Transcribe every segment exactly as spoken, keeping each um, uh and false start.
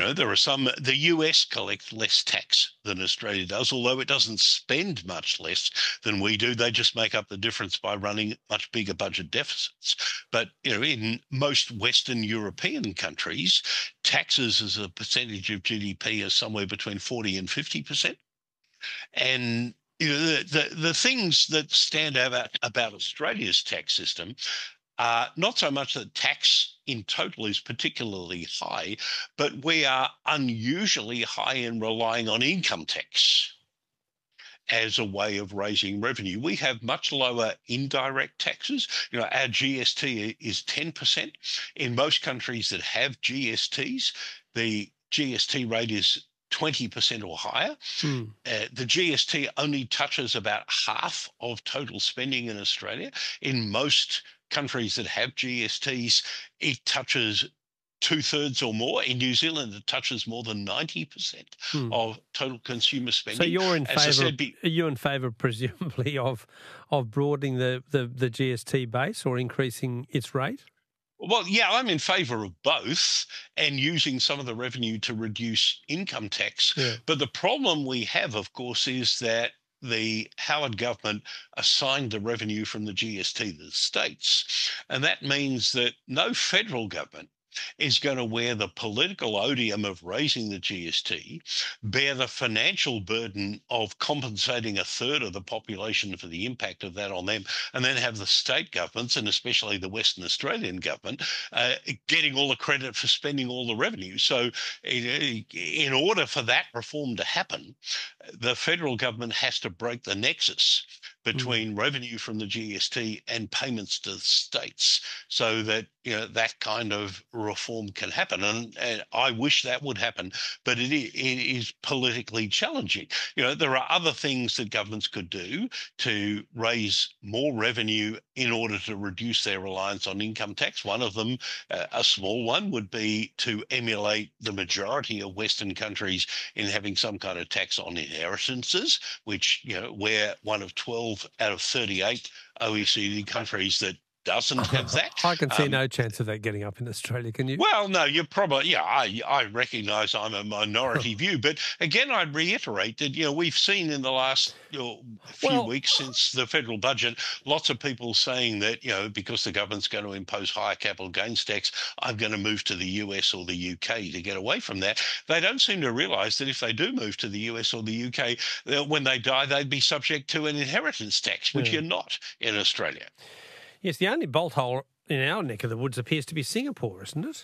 know, there are some, the U S collects less tax than Australia does, although it doesn't spend much less than we do. They just make up the difference by running much bigger budget deficits. But, you know, in most Western European countries, taxes as a percentage of G D P are somewhere between forty and fifty percent. And you know, the, the, the things that stand out about, about Australia's tax system are not so much that tax in total is particularly high, but we are unusually high in relying on income tax as a way of raising revenue. We have much lower indirect taxes. You know, our G S T is ten percent. In most countries that have G S Ts, the G S T rate is twenty percent or higher. Hmm. Uh, the G S T only touches about half of total spending in Australia. In most countries that have G S Ts, it touches two-thirds or more. In New Zealand, it touches more than ninety percent Hmm. of total consumer spending. So you're in As I favour, said, be- you're in favour, presumably, of of broadening the, the, the G S T base or increasing its rate? Well, yeah, I'm in favour of both and using some of the revenue to reduce income tax. Yeah. But the problem we have, of course, is that the Howard government assigned the revenue from the G S T to the states. And that means that no federal government is going to wear the political odium of raising the G S T, bear the financial burden of compensating a third of the population for the impact of that on them, and then have the state governments, and especially the Western Australian government, uh, getting all the credit for spending all the revenue. So in, in order for that reform to happen, the federal government has to break the nexus between mm. revenue from the G S T and payments to the states, so that you know that kind of reform can happen. And, and I wish that would happen, but it is, it is politically challenging. You know, there are other things that governments could do to raise more revenue in order to reduce their reliance on income tax. One of them, uh, a small one, would be to emulate the majority of Western countries in having some kind of tax on inheritances, which, you know, we're one of twelve out of thirty-eight O E C D countries that doesn't have that. I can see um, no chance of that getting up in Australia, can you? Well, no, you're probably, yeah, I, I recognise I'm a minority view. But again, I'd reiterate that, you know, we've seen in the last you know, few Well, weeks since the federal budget, lots of people saying that, you know, because the government's going to impose higher capital gains tax, I'm going to move to the U S or the U K to get away from that. They don't seem to realise that if they do move to the U S or the U K, when they die, they'd be subject to an inheritance tax, which yeah. you're not in Australia. Yes, the only bolt hole in our neck of the woods appears to be Singapore, isn't it?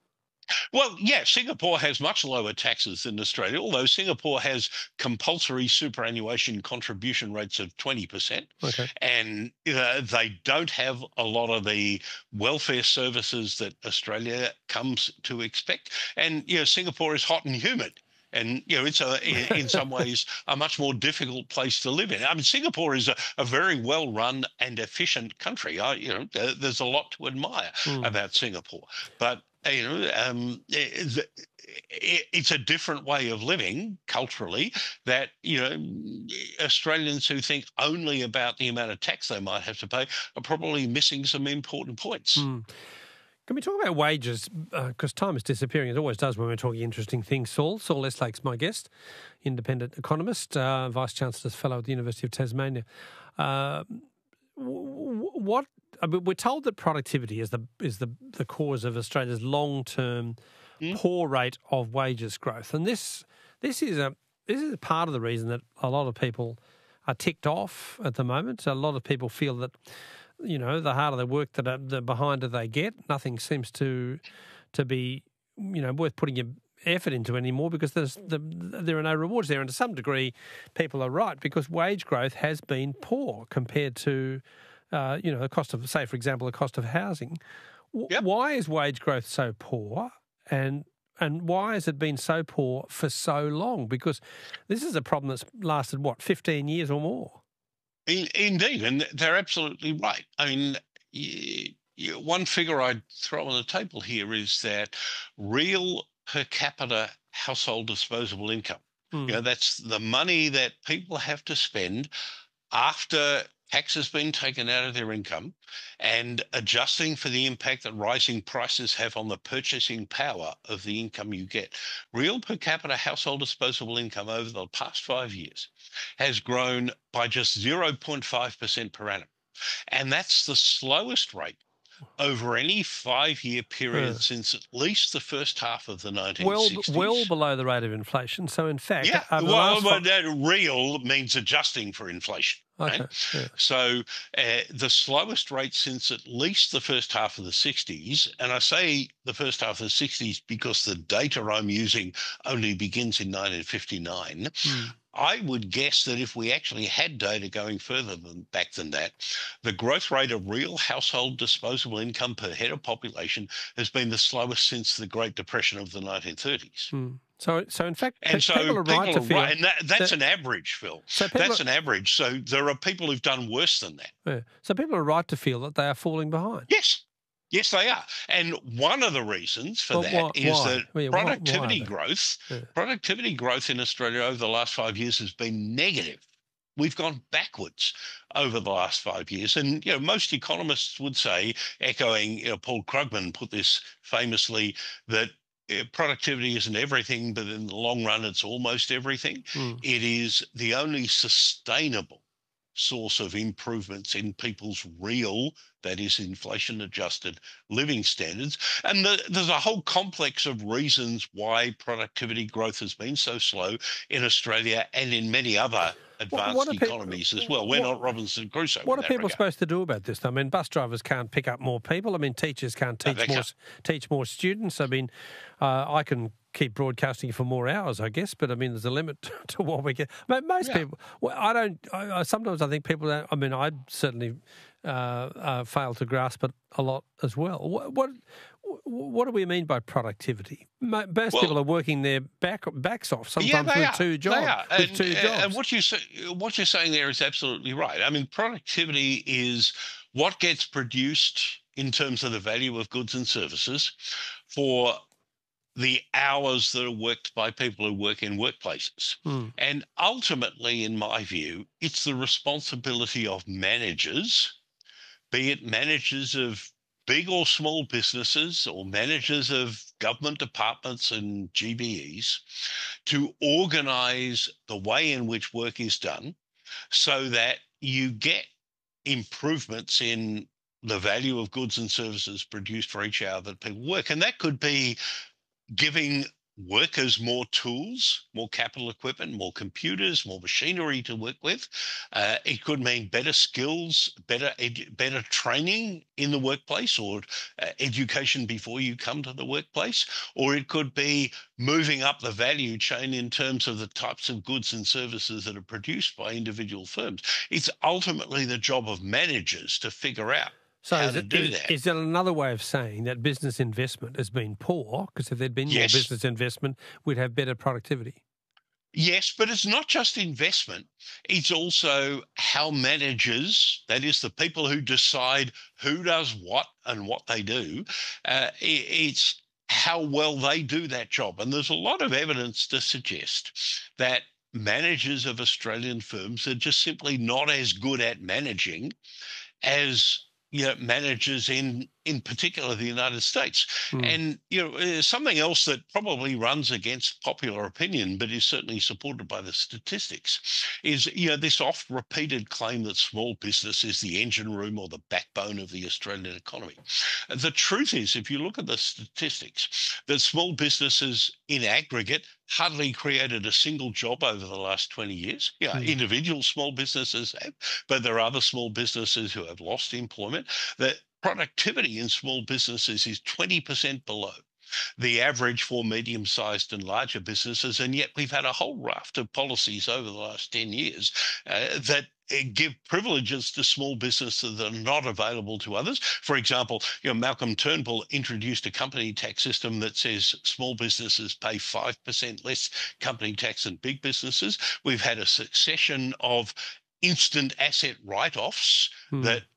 Well, yeah, Singapore has much lower taxes than Australia, although Singapore has compulsory superannuation contribution rates of twenty percent. Okay. And uh, they don't have a lot of the welfare services that Australia comes to expect. And, you know, Singapore is hot and humid. And, you know, it's a, in some ways a much more difficult place to live in. I mean, Singapore is a, a very well-run and efficient country. I, you know, there's a lot to admire mm. about Singapore. But, you know, um, it, it's a different way of living culturally that, you know, Australians who think only about the amount of tax they might have to pay are probably missing some important points. Mm. Can we talk about wages? Because uh, time is disappearing. It always does when we're talking interesting things. Saul, Saul Eastlake's my guest, independent economist, uh, Vice-Chancellor's Fellow at the University of Tasmania. Uh, what I mean, we're told that productivity is the is the, the cause of Australia's long-term mm. poor rate of wages growth, and this this is a this is part of the reason that a lot of people are ticked off at the moment. A lot of people feel that, you know, the harder they work, the, the behinder they get. Nothing seems to to be, you know, worth putting your effort into anymore because there's the, there are no rewards there. And to some degree, people are right because wage growth has been poor compared to, uh, you know, the cost of, say, for example, the cost of housing. Yep. Why is wage growth so poor, and and why has it been so poor for so long? Because this is a problem that's lasted, what, fifteen years or more? Indeed, and they're absolutely right. I mean, you, you, one figure I'd throw on the table here is that real per capita household disposable income, mm. you know, that's the money that people have to spend after tax has been taken out of their income, and adjusting for the impact that rising prices have on the purchasing power of the income you get, real per capita household disposable income over the past five years has grown by just zero point five percent per annum. And that's the slowest rate over any five-year period Uh, since at least the first half of the well, well nineteen sixties. below the rate of inflation. So, in fact, Yeah, over the well, last but five... that real means adjusting for inflation, right? Okay, yeah. So uh, the slowest rate since at least the first half of the sixties, and I say the first half of the sixties because the data I'm using only begins in nineteen fifty-nine. Mm. I would guess that if we actually had data going further than back than that, the growth rate of real household disposable income per head of population has been the slowest since the Great Depression of the nineteen thirties. Mm. So, so in fact, And pe- so people are right to feel... right, and that, that's that, an average, Phil. So people that's are, an average. So there are people who've done worse than that. Yeah. So people are right to feel that they are falling behind. Yes. Yes, they are. And one of the reasons for Well, that why, is why? that Yeah, why- productivity why growth, yeah. productivity growth in Australia over the last five years has been negative. We've gone backwards over the last five years. And, you know, most economists would say, echoing, you know, Paul Krugman put this famously, that uh, productivity isn't everything, but in the long run, it's almost everything. Mm. It is the only sustainable source of improvements in people's real, that is inflation adjusted living standards. And the, there's a whole complex of reasons why productivity growth has been so slow in Australia and in many other advanced what, what economies people, as well. We're what, not Robinson Crusoe. What are people regard. supposed to do about this? I mean, bus drivers can't pick up more people. I mean, teachers can't teach no, more can't. teach more students. I mean, uh, I can keep broadcasting for more hours, I guess, but I mean, there's a limit to what we get. I mean, most yeah. people, well, I don't. I, I, sometimes I think people don't. I mean, I certainly uh, uh, fail to grasp it a lot as well. What, what what do we mean by productivity? Most well, people are working their back backs off, sometimes yeah, with are. two jobs. They are. With and, two jobs. And what you say, what you're saying there is absolutely right. I mean, productivity is what gets produced in terms of the value of goods and services for the hours that are worked by people who work in workplaces. Mm. And ultimately, in my view, it's the responsibility of managers, be it managers of big or small businesses or managers of government departments and G B Es, to organise the way in which work is done so that you get improvements in the value of goods and services produced for each hour that people work. And that could be giving workers more tools, more capital equipment, more computers, more machinery to work with. Uh, it could mean better skills, better edu- better training in the workplace, or uh, education before you come to the workplace. Or it could be moving up the value chain in terms of the types of goods and services that are produced by individual firms. It's ultimately the job of managers to figure out So how is, to it, do is, that. is that another way of saying that business investment has been poor? Because if there'd been Yes. more business investment, we'd have better productivity. Yes, but it's not just investment. It's also how managers, that is the people who decide who does what and what they do, uh, i- it's how well they do that job. And there's a lot of evidence to suggest that managers of Australian firms are just simply not as good at managing as, you know, managers in, in particular, the United States. Mm. And, you know, uh, something else that probably runs against popular opinion, but is certainly supported by the statistics, is, you know, this oft repeated claim that small business is the engine room or the backbone of the Australian economy. The truth is, if you look at the statistics, that small businesses in aggregate hardly created a single job over the last twenty years. Yeah, Mm. individual small businesses have, but there are other small businesses who have lost employment. The productivity in small businesses is twenty percent below the average for medium-sized and larger businesses, and yet we've had a whole raft of policies over the last ten years uh, that uh, give privileges to small businesses that are not available to others. For example, you know, Malcolm Turnbull introduced a company tax system that says small businesses pay five percent less company tax than big businesses. We've had a succession of instant asset write-offs Mm. that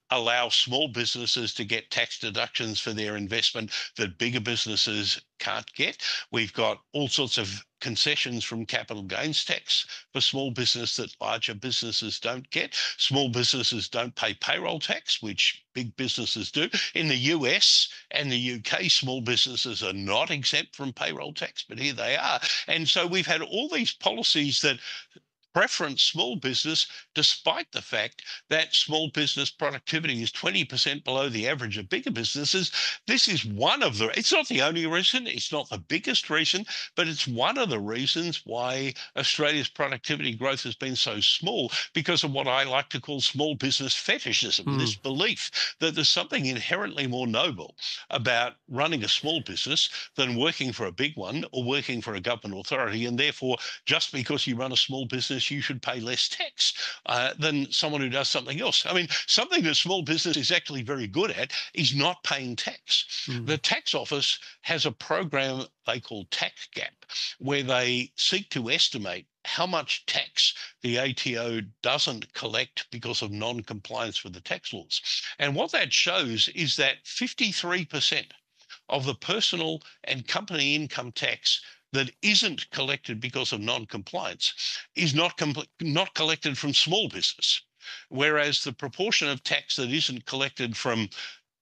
allow small businesses to get tax deductions for their investment that bigger businesses can't get. We've got all sorts of concessions from capital gains tax for small business that larger businesses don't get. Small businesses don't pay payroll tax, which big businesses do. In the U S and the U K, small businesses are not exempt from payroll tax, but here they are. And so we've had all these policies that preference small business, despite the fact that small business productivity is twenty percent below the average of bigger businesses. This is one of the, it's not the only reason, it's not the biggest reason, but it's one of the reasons why Australia's productivity growth has been so small, because of what I like to call small business fetishism, mm. this belief that there's something inherently more noble about running a small business than working for a big one or working for a government authority. And therefore, just because you run a small business, you should pay less tax uh, than someone who does something else. I mean, something that small business is actually very good at is not paying tax. Mm. The tax office has a program they call Tax Gap, where they seek to estimate how much tax the A T O doesn't collect because of non-compliance with the tax laws. And what that shows is that fifty-three percent of the personal and company income tax that isn't collected because of non-compliance is not com- not collected from small business, whereas the proportion of tax that isn't collected from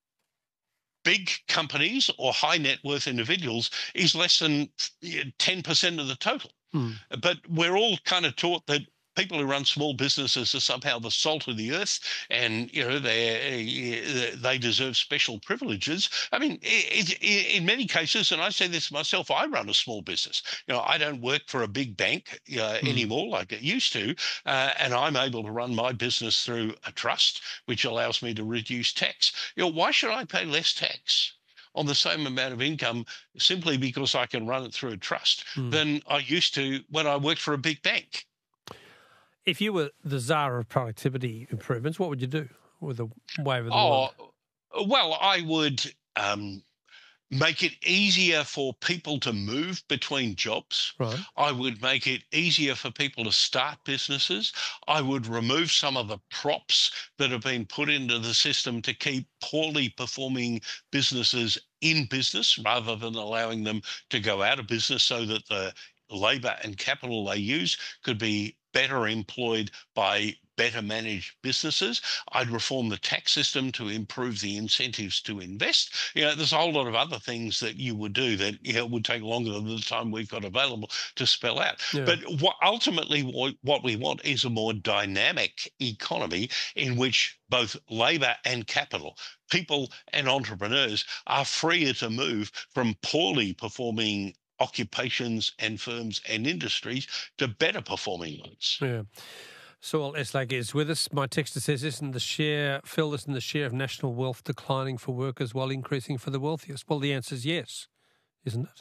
big companies or high net worth individuals is less than ten percent of the total. Hmm. But we're all kind of taught that people who run small businesses are somehow the salt of the earth, and you know they they deserve special privileges. I mean, it, it, in many cases, and I say this myself, I run a small business. You know, I don't work for a big bank uh, mm. anymore like it used to, uh, and I'm able to run my business through a trust, which allows me to reduce tax. You know, why should I pay less tax on the same amount of income simply because I can run it through a trust mm. than I used to when I worked for a big bank? If you were the czar of productivity improvements, what would you do with a wave of the oh, wand? Well, I would um, make it easier for people to move between jobs. Right. I would make it easier for people to start businesses. I would remove some of the props that have been put into the system to keep poorly performing businesses in business rather than allowing them to go out of business, so that the labour and capital they use could be better employed by better managed businesses. I'd reform the tax system to improve the incentives to invest. You know, there's a whole lot of other things that you would do that, you know, would take longer than the time we've got available to spell out. Yeah. But what, ultimately what, what we want is a more dynamic economy in which both labour and capital, people and entrepreneurs, are freer to move from poorly performing occupations and firms and industries to better performing ones. Yeah. Saul Eslake is with us. My texter says, isn't the share, Phil, isn't the share of national wealth declining for workers while increasing for the wealthiest? Well, the answer is yes, isn't it?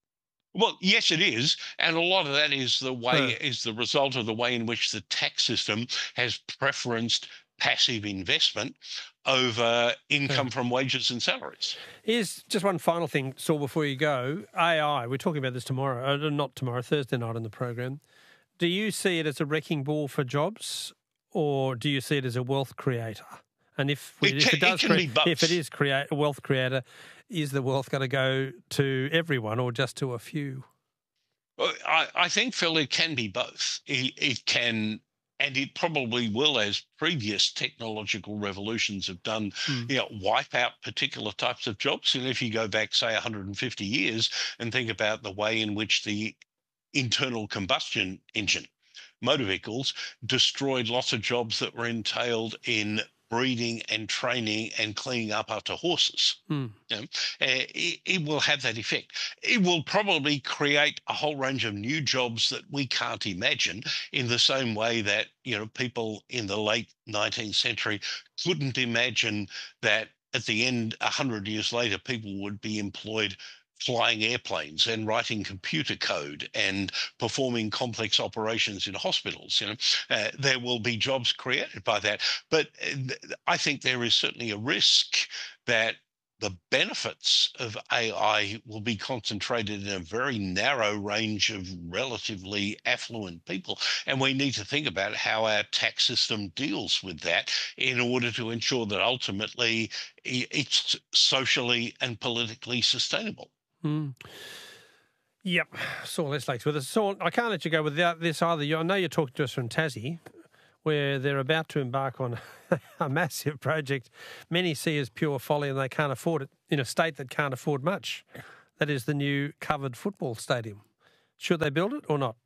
Well, yes, it is. And a lot of that is the way, yeah. is the result of the way in which the tax system has preferenced passive investment over income yeah. from wages and salaries. Here's just one final thing, Saul, before you go. A I, we're talking about this tomorrow, uh, not tomorrow, Thursday night on the program. Do you see it as a wrecking ball for jobs, or do you see it as a wealth creator? And if, it, if can, it does, it can be both. If it is create a wealth creator, is the wealth going to go to everyone or just to a few? Well, I, I think, Phil, it can be both. It, it can, and it probably will, as previous technological revolutions have done, mm. you know, wipe out particular types of jobs. And if you go back, say, one hundred fifty years and think about the way in which the internal combustion engine motor vehicles destroyed lots of jobs that were entailed in breeding and training and cleaning up after horses. Mm. You know, uh, it, it will have that effect. It will probably create a whole range of new jobs that we can't imagine, in the same way that, you know, people in the late nineteenth century couldn't imagine that at the end, one hundred years later, people would be employed flying airplanes and writing computer code and performing complex operations in hospitals. You know, uh, there will be jobs created by that. But uh, I think there is certainly a risk that the benefits of A I will be concentrated in a very narrow range of relatively affluent people. And we need to think about how our tax system deals with that in order to ensure that ultimately it's socially and politically sustainable. Mm. Yep. Saul Westlake's with us. Saul, I can't let you go without this either. I know you're talking to us from Tassie, where they're about to embark on a massive project many see as pure folly and they can't afford it in a state that can't afford much. That is the new covered football stadium. Should they build it or not?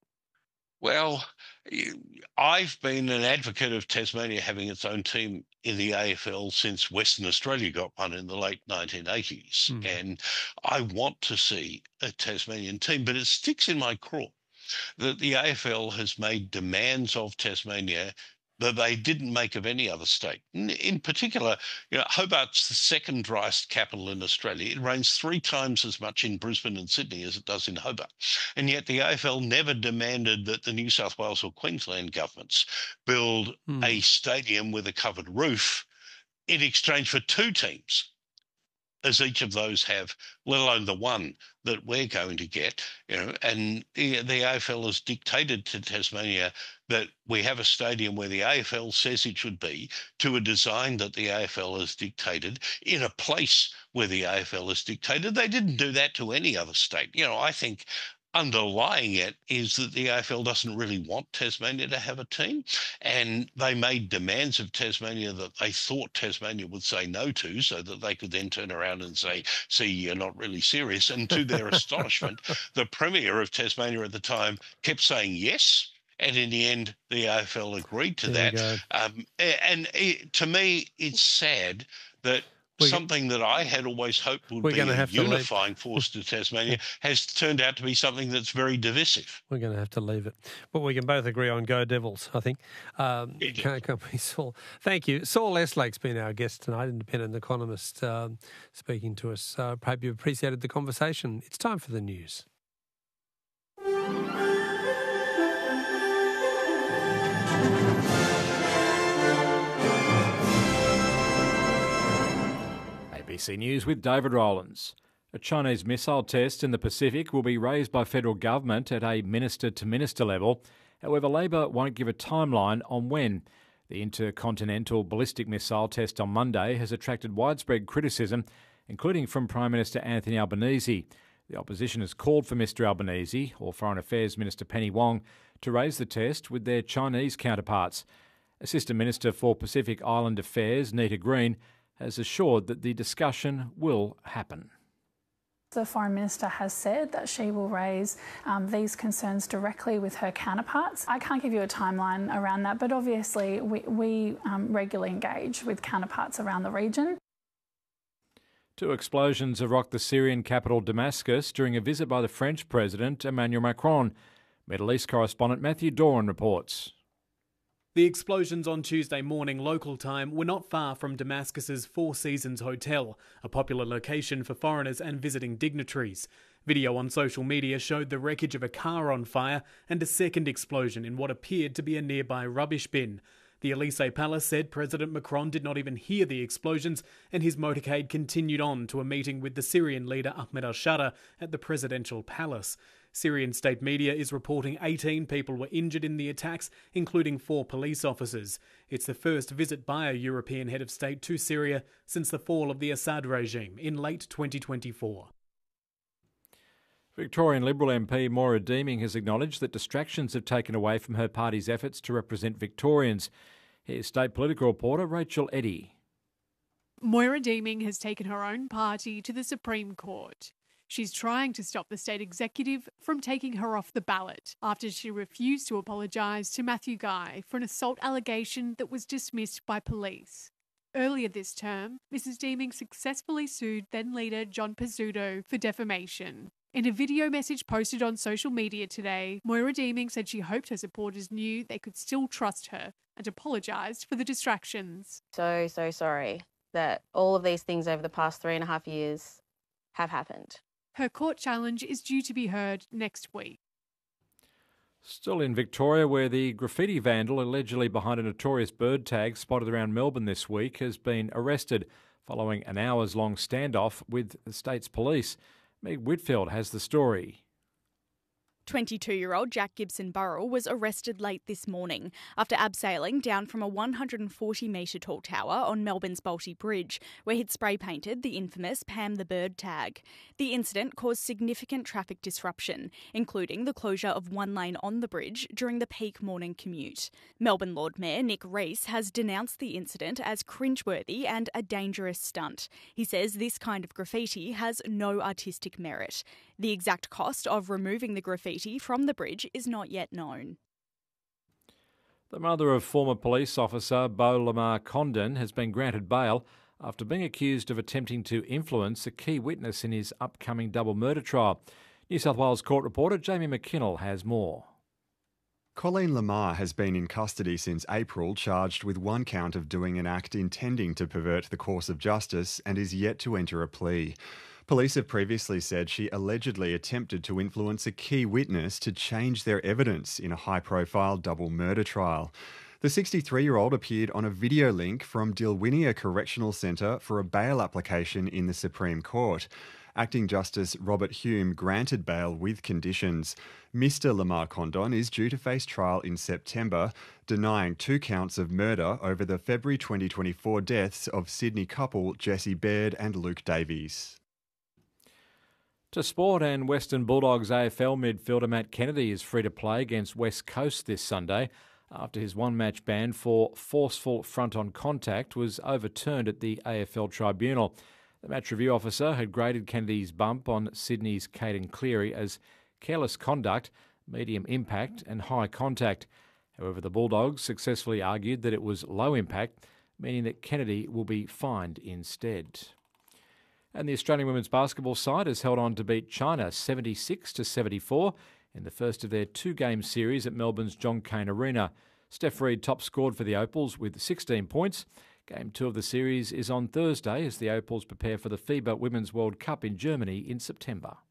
Well, I've been an advocate of Tasmania having its own team in the A F L since Western Australia got one in the late nineteen eighties. Mm. And I want to see a Tasmanian team, but it sticks in my craw that the A F L has made demands of Tasmania that they didn't make of any other state. In, in particular, you know, Hobart's the second driest capital in Australia. It rains three times as much in Brisbane and Sydney as it does in Hobart. And yet the A F L never demanded that the New South Wales or Queensland governments build mm. a stadium with a covered roof in exchange for two teams, as each of those have, let alone the one that we're going to get. You know, and the, the A F L has dictated to Tasmania that we have a stadium where the A F L says it should be, to a design that the A F L has dictated, in a place where the A F L has dictated. They didn't do that to any other state. You know, I think underlying it is that the A F L doesn't really want Tasmania to have a team, and they made demands of Tasmania that they thought Tasmania would say no to, so that they could then turn around and say, see, you're not really serious. And to their astonishment, the Premier of Tasmania at the time kept saying yes. And in the end, the A F L agreed to there that. Um, and it, to me, it's sad that We're something that I had always hoped would be a unifying force to Tasmania has turned out to be something that's very divisive. We're going to have to leave it. But we can both agree on Go Devils, I think. Um, can't, can't be Saul. Thank you. Saul Westlake's been our guest tonight, independent economist, um, speaking to us. I uh, hope you appreciated the conversation. It's time for the news. A B C News with David Rowlands. A Chinese missile test in the Pacific will be raised by federal government at a minister-to-minister level. However, Labor won't give a timeline on when. The intercontinental ballistic missile test on Monday has attracted widespread criticism, including from Prime Minister Anthony Albanese. The opposition has called for Mr Albanese, or Foreign Affairs Minister Penny Wong, to raise the test with their Chinese counterparts. Assistant Minister for Pacific Island Affairs, Nita Green, has assured that the discussion will happen. The Foreign Minister has said that she will raise um, these concerns directly with her counterparts. I can't give you a timeline around that, but obviously we, we um, regularly engage with counterparts around the region. Two explosions have rocked the Syrian capital Damascus during a visit by the French President Emmanuel Macron. Middle East correspondent Matthew Doran reports. The explosions on Tuesday morning local time were not far from Damascus's Four Seasons Hotel, a popular location for foreigners and visiting dignitaries. Video on social media showed the wreckage of a car on fire and a second explosion in what appeared to be a nearby rubbish bin. The Elysee Palace said President Macron did not even hear the explosions, and his motorcade continued on to a meeting with the Syrian leader Ahmed al-Sharaa at the presidential palace. Syrian state media is reporting eighteen people were injured in the attacks, including four police officers. It's the first visit by a European head of state to Syria since the fall of the Assad regime in late twenty twenty-four. Victorian Liberal M P Moira Deeming has acknowledged that distractions have taken away from her party's efforts to represent Victorians. Here's state political reporter Rachel Eddy. Moira Deeming has taken her own party to the Supreme Court. She's trying to stop the state executive from taking her off the ballot after she refused to apologise to Matthew Guy for an assault allegation that was dismissed by police. Earlier this term, Missus Deeming successfully sued then-leader John Pizzuto for defamation. In a video message posted on social media today, Moira Deeming said she hoped her supporters knew they could still trust her and apologised for the distractions. So, so sorry that all of these things over the past three and a half years have happened. Her court challenge is due to be heard next week. Still in Victoria, where the graffiti vandal allegedly behind a notorious bird tag spotted around Melbourne this week has been arrested following an hours-long standoff with the state's police. Meg Whitfield has the story. twenty-two-year-old Jack Gibson Burrell was arrested late this morning after abseiling down from a one hundred forty metre tall tower on Melbourne's Balti Bridge, where he'd spray painted the infamous Pam the Bird tag. The incident caused significant traffic disruption, including the closure of one lane on the bridge during the peak morning commute. Melbourne Lord Mayor Nick Rees has denounced the incident as cringeworthy and a dangerous stunt. He says this kind of graffiti has no artistic merit. The exact cost of removing the graffiti from the bridge is not yet known. The mother of former police officer Beau Lamar Condon has been granted bail after being accused of attempting to influence a key witness in his upcoming double murder trial. New South Wales court reporter Jamie McKinnell has more. Colleen Lamar has been in custody since April, charged with one count of doing an act intending to pervert the course of justice, and is yet to enter a plea. Police have previously said she allegedly attempted to influence a key witness to change their evidence in a high-profile double murder trial. The sixty-three-year-old appeared on a video link from Dilwinia Correctional Centre for a bail application in the Supreme Court. Acting Justice Robert Hume granted bail with conditions. Mister Lamar Condon is due to face trial in September, denying two counts of murder over the February twenty twenty-four deaths of Sydney couple Jesse Baird and Luke Davies. To sport, and Western Bulldogs A F L midfielder Matt Kennedy is free to play against West Coast this Sunday after his one-match ban for forceful front-on contact was overturned at the A F L tribunal. The match review officer had graded Kennedy's bump on Sydney's Caden Cleary as careless conduct, medium impact and high contact. However, the Bulldogs successfully argued that it was low impact, meaning that Kennedy will be fined instead. And the Australian women's basketball side has held on to beat China seventy-six to seventy-four in the first of their two-game series at Melbourne's John Cain Arena. Steph Reid top scored for the Opals with sixteen points. Game two of the series is on Thursday as the Opals prepare for the FIBA Women's World Cup in Germany in September.